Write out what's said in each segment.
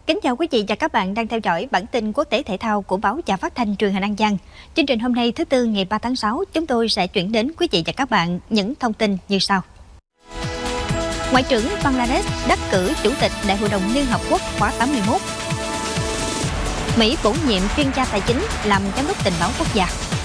Kính chào quý vị và các bạn đang theo dõi bản tin quốc tế thể thao của báo Và Phát thanh Truyền hình An Giang. Chương trình hôm nay thứ Tư ngày 3 tháng 6, chúng tôi sẽ chuyển đến quý vị và các bạn những thông tin như sau. Ngoại trưởng Bangladesh đắc cử Chủ tịch Đại hội đồng Liên Hợp Quốc khóa 81. Mỹ bổ nhiệm chuyên gia tài chính làm giám đốc tình báo quốc gia.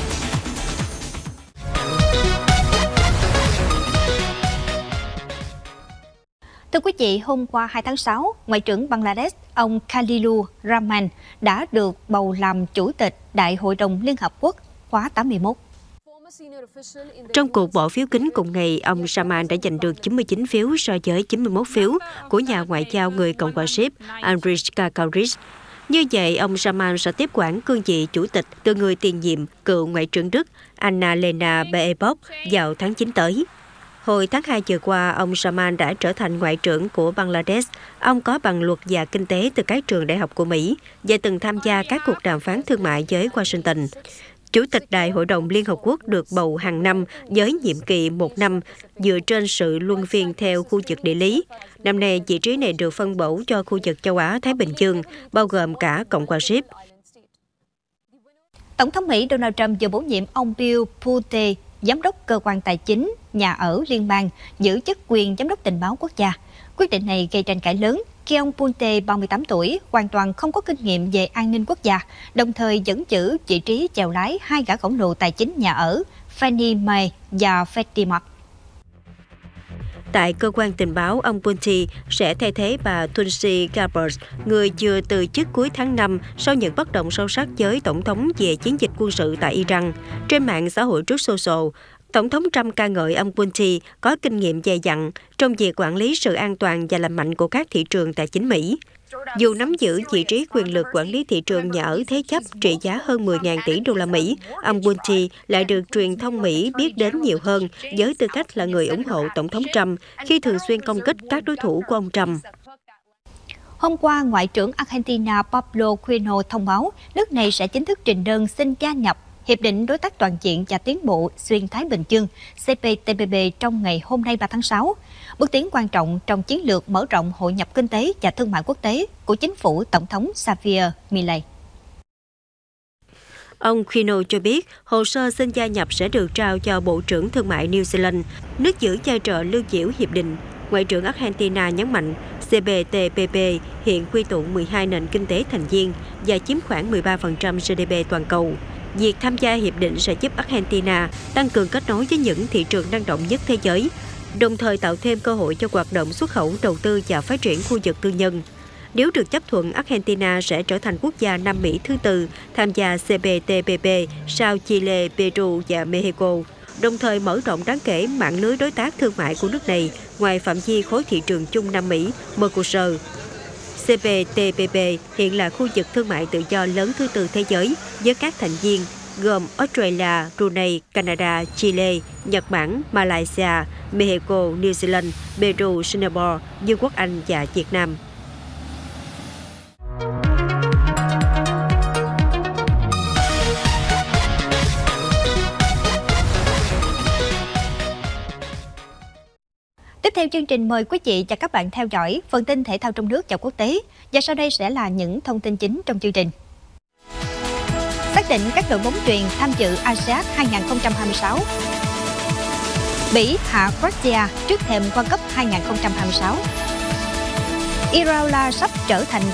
Thưa quý vị, hôm qua 2 tháng 6, Ngoại trưởng Bangladesh ông Khalilur Rahman đã được bầu làm Chủ tịch Đại hội đồng Liên Hợp Quốc khóa 81. Trong cuộc bỏ phiếu kín cùng ngày, ông Rahman đã giành được 99 phiếu so với 91 phiếu của nhà ngoại giao người Cộng hòa Ship Andris Kakaris. Như vậy, ông Rahman sẽ tiếp quản cương vị chủ tịch từ người tiền nhiệm cựu Ngoại trưởng Đức Annalena Baerbock vào tháng 9 tới. Hồi tháng 2 vừa qua, ông Rahman đã trở thành ngoại trưởng của Bangladesh. Ông có bằng luật và kinh tế từ các trường đại học của Mỹ và từng tham gia các cuộc đàm phán thương mại với Washington. Chủ tịch Đại hội đồng Liên Hợp Quốc được bầu hàng năm với nhiệm kỳ 1 năm dựa trên sự luân phiên theo khu vực địa lý. Năm nay, vị trí này được phân bổ cho khu vực châu Á-Thái Bình Dương, bao gồm cả Cộng hòa Ship. Tổng thống Mỹ Donald Trump vừa bổ nhiệm ông Bill Pulte, Giám đốc Cơ quan Tài chính, Nhà ở Liên bang, giữ chức quyền Giám đốc Tình báo Quốc gia. Quyết định này gây tranh cãi lớn khi ông Pulte, 38 tuổi, hoàn toàn không có kinh nghiệm về an ninh quốc gia, đồng thời vẫn giữ vị trí chèo lái hai gã khổng lồ tài chính nhà ở, Fannie Mae và Freddie Mac. Tại cơ quan tình báo, ông Pulte sẽ thay thế bà Tulsi Gabbard, người vừa từ chức cuối tháng 5 sau những bất đồng sâu sắc với Tổng thống về chiến dịch quân sự tại Iran. Trên mạng xã hội Truth Social, Tổng thống Trump ca ngợi ông Pulte có kinh nghiệm dày dặn trong việc quản lý sự an toàn và lành mạnh của các thị trường tài chính Mỹ. Dù nắm giữ vị trí quyền lực quản lý thị trường nhà ở thế chấp trị giá hơn 10.000 tỷ đô la Mỹ, ông Pulte lại được truyền thông Mỹ biết đến nhiều hơn với tư cách là người ủng hộ Tổng thống Trump khi thường xuyên công kích các đối thủ của ông Trump. Hôm qua, Ngoại trưởng Argentina Pablo Quino thông báo nước này sẽ chính thức trình đơn xin gia nhập Hiệp định Đối tác Toàn diện và Tiến bộ Xuyên Thái Bình Dương CPTPP trong ngày hôm nay 3 tháng 6, bước tiến quan trọng trong chiến lược mở rộng hội nhập kinh tế và thương mại quốc tế của chính phủ Tổng thống Javier Milei. Ông Quino cho biết hồ sơ xin gia nhập sẽ được trao cho Bộ trưởng Thương mại New Zealand, nước giữ vai trò lưu giữ hiệp định. Ngoại trưởng Argentina nhấn mạnh CPTPP hiện quy tụ 12 nền kinh tế thành viên và chiếm khoảng 13% GDP toàn cầu. Việc tham gia hiệp định sẽ giúp Argentina tăng cường kết nối với những thị trường năng động nhất thế giới, đồng thời tạo thêm cơ hội cho hoạt động xuất khẩu, đầu tư và phát triển khu vực tư nhân. Nếu được chấp thuận, Argentina sẽ trở thành quốc gia Nam Mỹ thứ tư tham gia CPTPP sau Chile, Peru và Mexico, đồng thời mở rộng đáng kể mạng lưới đối tác thương mại của nước này ngoài phạm vi khối thị trường chung Nam Mỹ, Mercosur. CPTPP hiện là khu vực thương mại tự do lớn thứ tư thế giới với các thành viên gồm Australia, Brunei, Canada, Chile, Nhật Bản, Malaysia, Mexico, New Zealand, Peru, Singapore, Vương quốc Anh và Việt Nam. Tiếp theo chương trình, mời quý vị và các bạn theo dõi phần tin thể thao trong nước và quốc tế. Và sau đây sẽ là những thông tin chính trong chương trình. Xác định các đội bóng chuyền tham dự ASEAN 2026. Bỉ hạ Croatia trước thềm World Cup 2026. Iraola sắp trở thành